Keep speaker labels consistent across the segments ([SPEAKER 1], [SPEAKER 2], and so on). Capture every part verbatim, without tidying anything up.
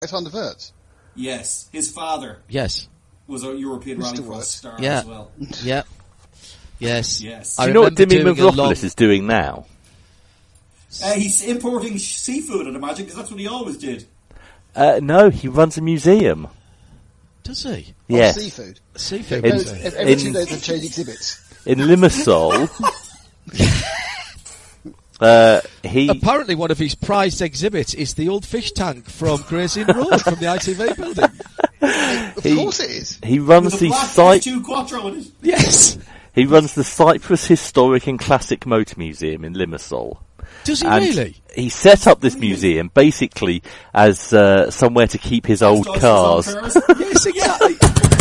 [SPEAKER 1] Van der Voort.
[SPEAKER 2] Yes, his father.
[SPEAKER 3] Yes.
[SPEAKER 2] Was a European
[SPEAKER 1] Mister
[SPEAKER 2] Rallycross
[SPEAKER 1] Wood.
[SPEAKER 2] star
[SPEAKER 3] Yeah.
[SPEAKER 2] as well.
[SPEAKER 3] Yeah. Yes.
[SPEAKER 2] Yes.
[SPEAKER 3] I
[SPEAKER 4] Do you know what
[SPEAKER 3] remember
[SPEAKER 4] Dimmy
[SPEAKER 3] doing a long-
[SPEAKER 4] Mavropoulos is doing now?
[SPEAKER 2] Uh, he's importing sh- seafood, I'd imagine, because that's what he always did.
[SPEAKER 4] Uh, no, he runs a museum.
[SPEAKER 3] Does he?
[SPEAKER 4] Yes.
[SPEAKER 1] Of seafood.
[SPEAKER 3] Seafood.
[SPEAKER 4] In-
[SPEAKER 1] Goes, every
[SPEAKER 4] in-
[SPEAKER 1] two days they change exhibits.
[SPEAKER 4] In Limassol, uh, he
[SPEAKER 3] Apparently one of his prized exhibits is the old fish tank from Gray's Inn Road from the I T V building.
[SPEAKER 1] Of
[SPEAKER 4] He-
[SPEAKER 1] course it is.
[SPEAKER 4] he runs
[SPEAKER 2] With a
[SPEAKER 4] the
[SPEAKER 2] black
[SPEAKER 4] site.
[SPEAKER 2] two Quattro in it.
[SPEAKER 3] Yes.
[SPEAKER 4] He runs the Cyprus Historic and Classic Motor Museum in Limassol.
[SPEAKER 3] Does he
[SPEAKER 4] And
[SPEAKER 3] really?
[SPEAKER 4] he set up this museum basically as uh, somewhere to keep his old
[SPEAKER 2] Dodge his
[SPEAKER 4] cars.
[SPEAKER 2] own cars.
[SPEAKER 3] Yes, exactly.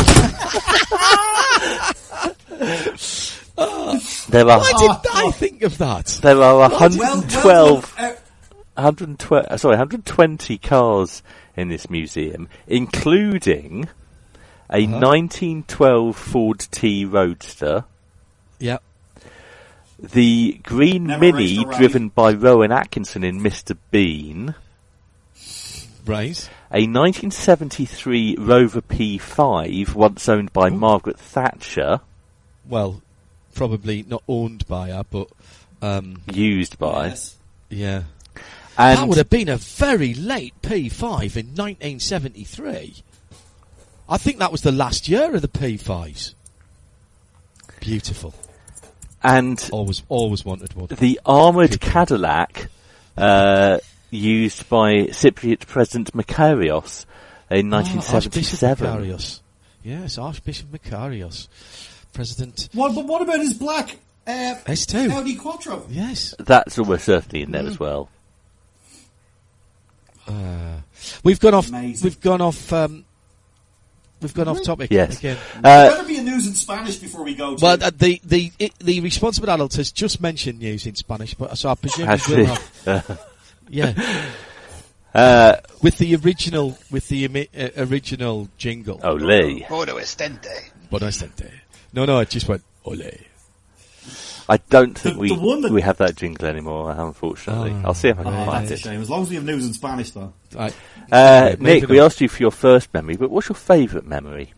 [SPEAKER 4] There are
[SPEAKER 3] Why did I think of that?
[SPEAKER 4] there are
[SPEAKER 2] Well,
[SPEAKER 4] one hundred
[SPEAKER 2] well
[SPEAKER 4] twelve,
[SPEAKER 2] done, uh,
[SPEAKER 4] one hundred twelve, uh, sorry, one hundred twenty cars in this museum, including a
[SPEAKER 3] Uh-huh.
[SPEAKER 4] nineteen twelve Ford T Roadster,
[SPEAKER 3] Yeah.
[SPEAKER 4] the green
[SPEAKER 2] Never
[SPEAKER 4] Mini
[SPEAKER 2] raced a rally.
[SPEAKER 4] driven by Rowan Atkinson in Mister Bean,
[SPEAKER 3] Right.
[SPEAKER 4] a nineteen seventy-three Rover P five, once owned by Margaret Thatcher,
[SPEAKER 3] Well, probably not owned by her, but um,
[SPEAKER 4] used by,
[SPEAKER 2] Yes.
[SPEAKER 3] yeah.
[SPEAKER 4] and
[SPEAKER 3] That would have been a very late P five in nineteen seventy-three. I think that was the last year of the P fives. Beautiful.
[SPEAKER 4] and
[SPEAKER 3] Always, always wanted one.
[SPEAKER 4] the armoured Cadillac uh, used by Cypriot President Makarios in nineteen seventy-seven.
[SPEAKER 3] Ah, Archbishop Makarios. Yes, Archbishop Makarios. President.
[SPEAKER 2] What, but what about his black uh,
[SPEAKER 3] S two.
[SPEAKER 2] Audi Quattro?
[SPEAKER 3] Yes.
[SPEAKER 4] That's almost certainly in there as well.
[SPEAKER 3] We've gone off.
[SPEAKER 2] Amazing.
[SPEAKER 3] We've gone off. Um, we've gone off topic
[SPEAKER 4] Yes.
[SPEAKER 3] again.
[SPEAKER 4] Uh,
[SPEAKER 2] There better be a news in Spanish before we go to
[SPEAKER 3] Well, uh, the the it, the responsible adult has just mentioned news in Spanish, but so I presume
[SPEAKER 4] Has
[SPEAKER 3] we will
[SPEAKER 4] he?
[SPEAKER 3] have. Yeah,
[SPEAKER 4] uh,
[SPEAKER 3] with the original with the imi- uh, original jingle.
[SPEAKER 4] oh, Lee.
[SPEAKER 1] Bordo Estente.
[SPEAKER 3] But I said that. No, no, I just went ole.
[SPEAKER 4] I don't think
[SPEAKER 2] The-
[SPEAKER 4] we
[SPEAKER 2] the one that-
[SPEAKER 4] we have that jingle anymore, unfortunately.
[SPEAKER 3] Oh,
[SPEAKER 4] I'll see if I can
[SPEAKER 2] Oh,
[SPEAKER 4] find
[SPEAKER 2] that's a
[SPEAKER 4] it.
[SPEAKER 2] shame. As long as we have news in Spanish, though.
[SPEAKER 3] Right.
[SPEAKER 4] Uh,
[SPEAKER 3] Okay,
[SPEAKER 4] Nick,
[SPEAKER 3] moving
[SPEAKER 4] we
[SPEAKER 3] on.
[SPEAKER 4] asked you for your first memory, but what's your favourite memory?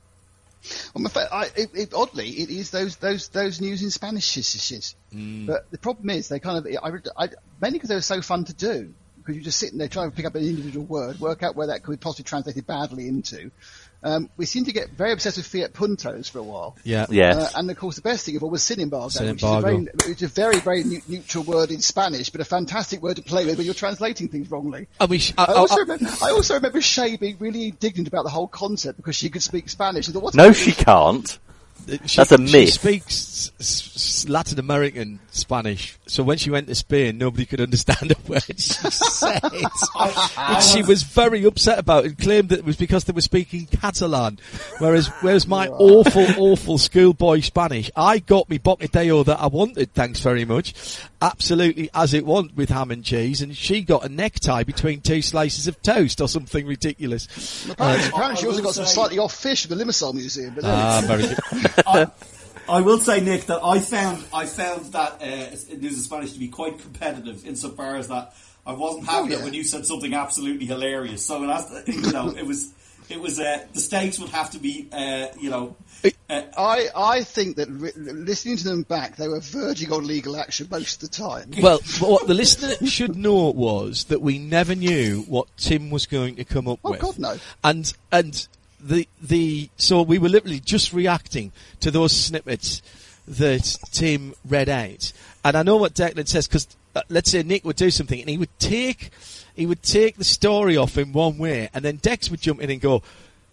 [SPEAKER 1] Well, my fa- I, it, it, oddly, it is those those those news in Spanish shiz.
[SPEAKER 3] Mm.
[SPEAKER 1] But the problem is they kind of I, I, mainly because they were so fun to do because you're just sitting there trying to pick up an individual word, work out where that could be possibly translated badly into. Um, we seem to get very obsessed with Fiat Puntos for a while.
[SPEAKER 3] Yeah.
[SPEAKER 4] Yes.
[SPEAKER 1] Uh, and of course, the best thing of all was sin embargo,
[SPEAKER 3] Sin
[SPEAKER 1] which,
[SPEAKER 3] embargo.
[SPEAKER 1] Is a very, which is a very, very ne- neutral word in Spanish, but a fantastic word to play with when you're translating things wrongly.
[SPEAKER 3] And we sh- I,
[SPEAKER 1] I also,
[SPEAKER 3] I-
[SPEAKER 1] remember, I also remember Shay being really indignant about the whole concept because she could speak Spanish. And thought, What's
[SPEAKER 4] No,
[SPEAKER 1] going
[SPEAKER 4] she
[SPEAKER 1] on?
[SPEAKER 4] can't.
[SPEAKER 3] She,
[SPEAKER 4] That's a
[SPEAKER 3] She
[SPEAKER 4] myth.
[SPEAKER 3] speaks s- s- Latin American Spanish, so when she went to Spain, nobody could understand a word she said. Which she was very upset about and claimed that it was because they were speaking Catalan. Whereas, whereas my awful, awful schoolboy Spanish, I got me bocadillo that I wanted, thanks very much, absolutely as it want with ham and cheese, and she got a necktie between two slices of toast or something ridiculous.
[SPEAKER 1] Apparently, apparently she
[SPEAKER 2] I
[SPEAKER 1] also
[SPEAKER 2] will
[SPEAKER 1] got some
[SPEAKER 2] say-
[SPEAKER 1] slightly off fish at the Limassol Museum. But
[SPEAKER 3] Ah, very good.
[SPEAKER 2] I, I will say, Nick, that I found I found that uh, news in Spanish to be quite competitive insofar as that I wasn't having
[SPEAKER 1] Oh,
[SPEAKER 2] it
[SPEAKER 1] yeah.
[SPEAKER 2] when you said something absolutely hilarious. So it has to, you know, it was it was uh, the stakes would have to be, uh, you know. Uh,
[SPEAKER 1] I, I think that re- listening to them back, they were verging on legal action most of the time.
[SPEAKER 3] Well, what the listener should know was that we never knew what Tim was going to come up
[SPEAKER 1] Oh,
[SPEAKER 3] with.
[SPEAKER 1] God, no.
[SPEAKER 3] And and the the so we were literally just reacting to those snippets that Tim read out. And I know what Declan says because uh, let's say Nick would do something and he would take he would take the story off in one way, and then Dex would jump in and go,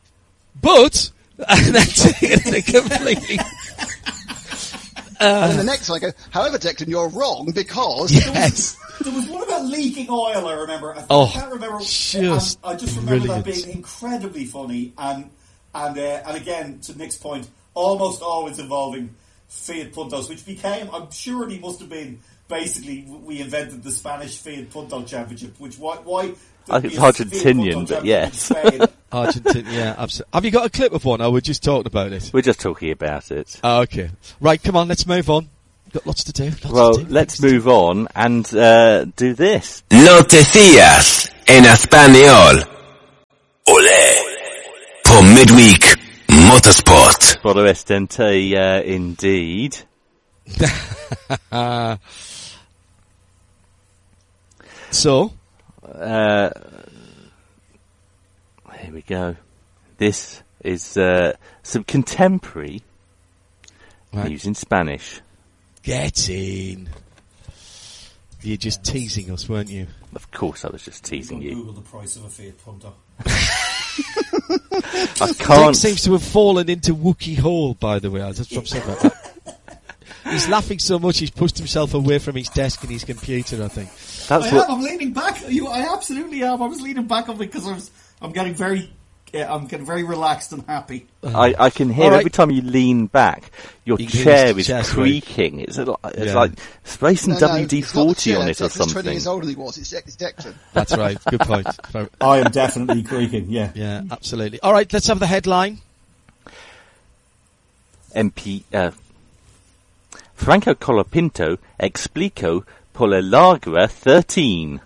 [SPEAKER 3] but. And then take it in a completely.
[SPEAKER 1] and then the next one I go, however, Declan, you're wrong because...
[SPEAKER 3] Yes.
[SPEAKER 2] There was one about leaking oil, I remember. I,
[SPEAKER 3] Oh,
[SPEAKER 2] I can't remember.
[SPEAKER 3] just
[SPEAKER 2] and I just remember that
[SPEAKER 3] brilliant.
[SPEAKER 2] being incredibly funny. And and uh, and again, to Nick's point, almost always involving Fiat Puntos, which became, I'm sure he must have been, basically, we invented the Spanish Fiat Punto Championship, which why... why
[SPEAKER 4] I think it's
[SPEAKER 2] there'd be a Fiat
[SPEAKER 4] Argentinian,
[SPEAKER 2] Punto
[SPEAKER 4] but
[SPEAKER 2] Championship
[SPEAKER 4] yes.
[SPEAKER 2] in Spain.
[SPEAKER 3] Argentina, yeah, absolutely. Have you got a clip of one, or we're just talking about it?
[SPEAKER 4] We're just talking about it.
[SPEAKER 3] Oh, okay. Right, come on, let's move on. Got lots to do. Lots
[SPEAKER 4] Well,
[SPEAKER 3] to do.
[SPEAKER 4] let's move on and uh, do this.
[SPEAKER 5] Noticias en español. Motorsport.
[SPEAKER 4] Sporo Estente, uh, indeed.
[SPEAKER 3] uh, so,
[SPEAKER 4] uh, here we go. This is uh, some contemporary
[SPEAKER 3] right.
[SPEAKER 4] news in Spanish.
[SPEAKER 3] Get in. You're just teasing us, weren't you?
[SPEAKER 4] Of course, I was just teasing you.
[SPEAKER 2] Google the price of a Fiat Punto.
[SPEAKER 4] I can't.
[SPEAKER 3] Dick seems to have fallen into Wookiee Hole, by the way. I was just upset about that. He's laughing so much he's pushed himself away from his desk and his computer, I think.
[SPEAKER 4] That's
[SPEAKER 2] I
[SPEAKER 4] what...
[SPEAKER 2] am, I'm leaning back. You, I absolutely am. I was leaning back on it because I was, I'm getting very, uh, I'm getting very relaxed and happy.
[SPEAKER 4] I, I can hear
[SPEAKER 3] right.
[SPEAKER 4] every time you lean back, your
[SPEAKER 3] you
[SPEAKER 4] chair is
[SPEAKER 3] chest,
[SPEAKER 4] creaking. Right? It's, a, it's
[SPEAKER 3] yeah.
[SPEAKER 4] like racing
[SPEAKER 1] No, no,
[SPEAKER 4] W D forty on it or
[SPEAKER 1] It's
[SPEAKER 4] something.
[SPEAKER 1] twenty years older than he was. It's, it's Declan.
[SPEAKER 3] That's right. Good point.
[SPEAKER 2] I am definitely creaking. Yeah.
[SPEAKER 3] Yeah, absolutely. All right, let's have the headline.
[SPEAKER 4] M P uh, Franco Colapinto explico por la larga thirteen.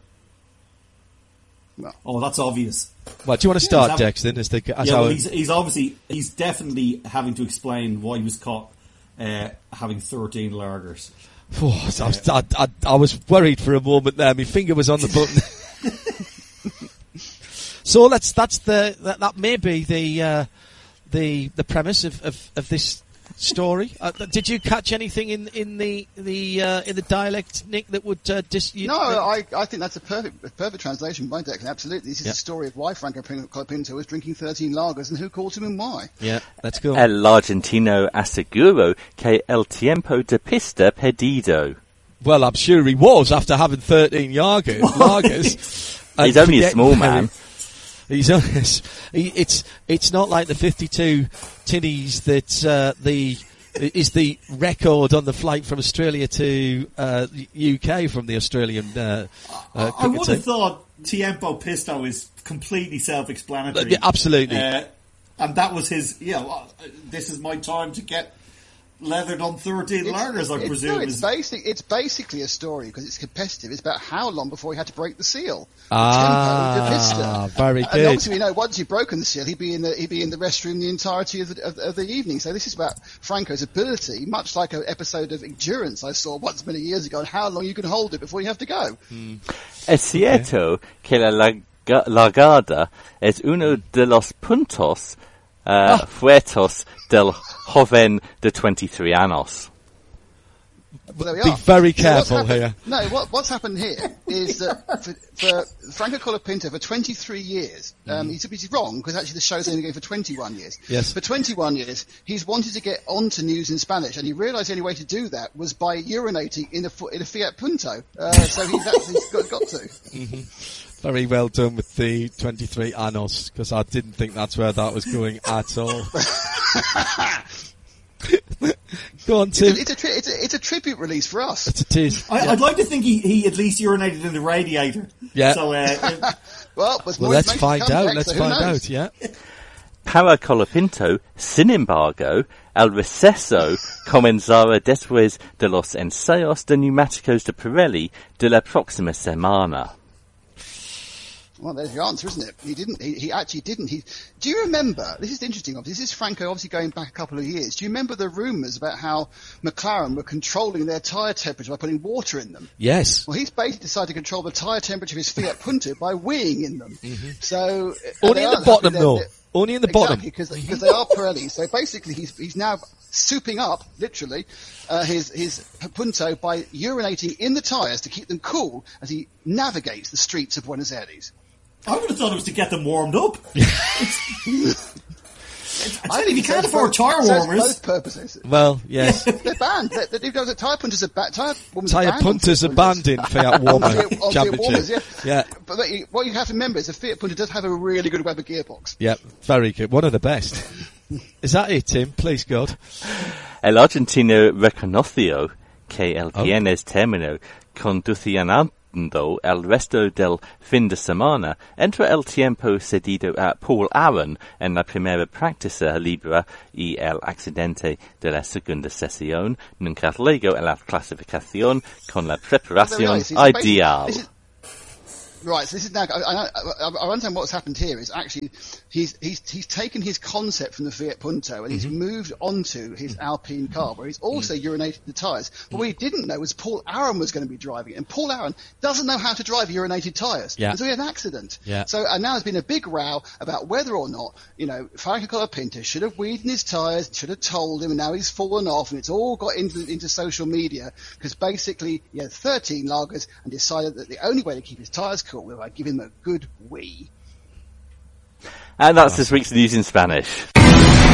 [SPEAKER 2] Oh, that's obvious.
[SPEAKER 3] Well, do you want to start,
[SPEAKER 2] having,
[SPEAKER 3] Dex, then? As the, as
[SPEAKER 2] yeah,
[SPEAKER 3] our,
[SPEAKER 2] well, he's, he's obviously, he's definitely having to explain why he was caught uh, having thirteen lagers.
[SPEAKER 3] Oh, I, was, I, I, I was worried for a moment there. My finger was on the button. So that's that's the that, that may be the uh, the the premise of, of, of this story. Uh, did you catch anything in in the the uh, in the dialect, Nick? That would uh, dis- you,
[SPEAKER 1] No, I, I think that's a perfect a perfect translation by Declan. Absolutely, this is
[SPEAKER 3] yeah.
[SPEAKER 1] the story of why Franco Colapinto was drinking thirteen lagers and who caught him and why.
[SPEAKER 3] Yeah, let's go.
[SPEAKER 4] El Argentino aseguró que el tiempo de pista perdido.
[SPEAKER 3] Well, I'm sure he was after having thirteen lagers. lagers
[SPEAKER 4] He's only a small man.
[SPEAKER 3] He's honest. He, it's it's not like the fifty-two tinnies that uh, the is the record on the flight from Australia to uh, U K from the Australian. Uh, uh,
[SPEAKER 2] I would
[SPEAKER 3] team.
[SPEAKER 2] have thought Tiempo Pisto is completely self-explanatory.
[SPEAKER 3] Yeah, absolutely,
[SPEAKER 2] uh, and that was his. Yeah, well, this is my time to get leathered on thirteen lagers. I
[SPEAKER 1] it's,
[SPEAKER 2] presume.
[SPEAKER 1] No, it's,
[SPEAKER 2] is,
[SPEAKER 1] basic, it's basically a story because it's competitive. It's about how long before he had to break the seal.
[SPEAKER 3] Ah, very good.
[SPEAKER 1] And obviously, we know once he'd broken the seal, he'd be in the he'd be in the restroom the entirety of the, of, of the evening. So this is about Franco's ability, much like an episode of Endurance I saw once many years ago, and how long you can hold it before you have to go.
[SPEAKER 3] Hmm.
[SPEAKER 4] Es cierto okay. que la larga, largada es uno de los puntos uh, oh. fuertes del joven de twenty-three años.
[SPEAKER 1] Well, there we
[SPEAKER 3] Be
[SPEAKER 1] are.
[SPEAKER 3] very
[SPEAKER 1] So
[SPEAKER 3] careful
[SPEAKER 1] happened,
[SPEAKER 3] here.
[SPEAKER 1] No, what, what's happened here is that for, for Franco Colapinto, for twenty-three years, um, mm. he's, he's wrong because actually the show's only going for twenty-one years.
[SPEAKER 3] Yes.
[SPEAKER 1] For twenty-one years, he's wanted to get onto news in Spanish, and he realised the only way to do that was by urinating in a, in a Fiat Punto. Uh, so he's actually got, got to.
[SPEAKER 3] Mm-hmm. Very well done with the twenty-three anos, because I didn't think that's where that was going at all. Go on, Tim.
[SPEAKER 1] It's a, it's, a tri- it's, a, it's a tribute release for us.
[SPEAKER 3] It's it is.
[SPEAKER 2] I,
[SPEAKER 3] yeah.
[SPEAKER 2] I'd like to think he, he at least urinated in the radiator.
[SPEAKER 3] Yeah.
[SPEAKER 2] So, uh,
[SPEAKER 1] well,
[SPEAKER 3] well let's find out. Back, let's so find out. Yeah.
[SPEAKER 4] Para Colapinto, sin embargo, el receso comenzará después de los ensayos de neumáticos de Pirelli de la próxima semana.
[SPEAKER 1] Well, there's your answer, isn't it? He didn't. He, he actually didn't. He. Do you remember? This is interesting. This is Franco, obviously going back a couple of years. Do you remember the rumours about how McLaren were controlling their tyre temperature by putting water in them?
[SPEAKER 3] Yes.
[SPEAKER 1] Well, he's basically decided to control the tyre temperature of his Fiat Punto by weeing in them. Mm-hmm. So
[SPEAKER 3] only in the bottom, though. They're, only in the
[SPEAKER 1] exactly,
[SPEAKER 3] bottom,
[SPEAKER 1] because because they are Pirelli. So basically, he's he's now souping up, literally, uh, his his Punto by urinating in the tyres to keep them cool as he navigates the streets of Buenos Aires.
[SPEAKER 2] I would have thought it was to get them warmed up. it's, it's, I think if you can't afford tyre warmers,
[SPEAKER 1] both purposes.
[SPEAKER 3] Well, yes,
[SPEAKER 1] they're banned. They're, they're, you know, the tyre punters are banned. Tyre warmers
[SPEAKER 3] tyre
[SPEAKER 1] are
[SPEAKER 3] punters are banned in Fiat Warmer
[SPEAKER 1] on
[SPEAKER 3] Championship.
[SPEAKER 1] Warmers, yeah.
[SPEAKER 3] yeah.
[SPEAKER 1] But what you have to remember is the Fiat Punto does have a really good Weber gearbox.
[SPEAKER 3] Yeah, very good. One of the best. Is that it, Tim? Please, God.
[SPEAKER 4] El argentino reconoció que el
[SPEAKER 3] oh.
[SPEAKER 4] viernes terminó conduciendo el resto del fin de semana entre el tiempo cedido a Paul Aron en la primera práctica libre y el accidente de la segunda sesión, nunca luego en la clasificación con la preparación
[SPEAKER 1] well, ideal.
[SPEAKER 2] This is,
[SPEAKER 1] Right, so this is now. I, I, I understand what's happened here is actually he's he's he's taken his concept from the Fiat Punto and he's
[SPEAKER 3] Mm-hmm.
[SPEAKER 1] moved onto his Alpine car, where he's also urinated the tyres. But what he didn't know was Paul Aron was going to be driving it, and Paul Aron doesn't know how to drive urinated tyres,
[SPEAKER 3] Yeah.
[SPEAKER 1] and so he had an accident.
[SPEAKER 3] Yeah.
[SPEAKER 1] So and now there's been a big row about whether or not you know Franco Colapinto should have weeded his tyres, should have told him, and now he's fallen off, and it's all got into into social media because basically he had thirteen lagers and decided that the only way to keep his tyres cool was by giving him a good wee.
[SPEAKER 4] And that's this week's news in Spanish.